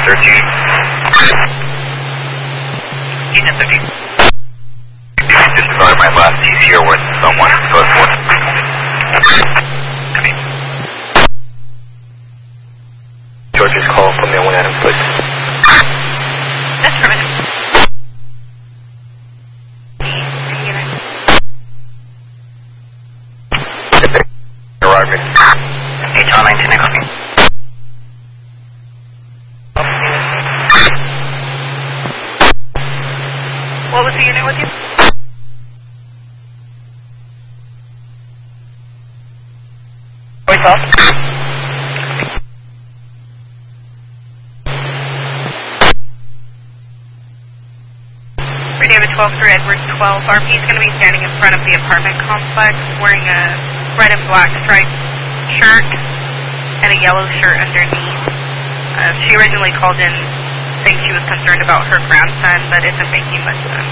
13. Disregard my last ECR with someone code 4. George's call, put me on 1 item, please. That's permanent. Arriving. H1 19 next. What was the unit with you? Voice off. David 12 through Edwards 12. RP is going to be standing in front of the apartment complex wearing a red and black striped shirt and a yellow shirt underneath. She originally called in saying she was concerned about her grandson, but isn't making much sense.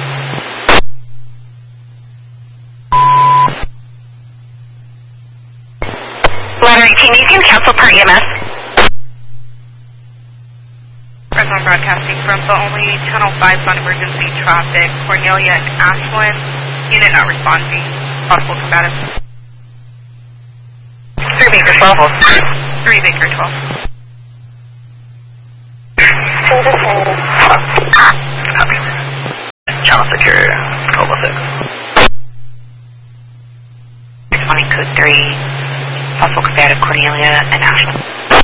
Letter 18, you can cancel per EMS. Fresno Broadcasting from the only Channel 5 on emergency traffic, Cornelia and Ashland. Unit not responding. Possible combative. 3 Baker 12. 3 Baker 12. Channel Secure, Cobalt 6. Responding code 3. Possible combative Cornelia and Ashland.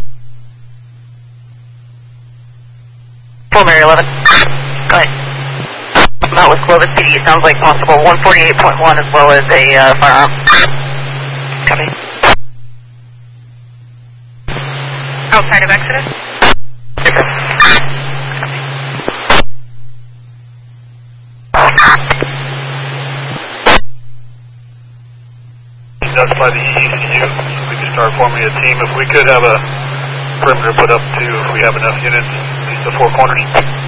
Full Mary 11. Go ahead. Not with Clovis PD, it sounds like possible 148.1 as well as a firearm. Copy. Outside of Exodus? Okay. That's by the ECU, so we can start forming a team. If we could have a perimeter put up to, if we have enough units, at least the 4 corners.